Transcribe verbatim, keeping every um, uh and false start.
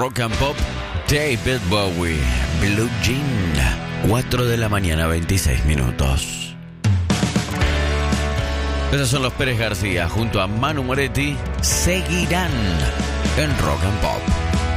Rock and Pop, David Bowie, Blue Jean, cuatro de la mañana, veintiséis minutos. Esos son los Pérez García junto a Manu Moretti, Seguirán en Rock and Pop.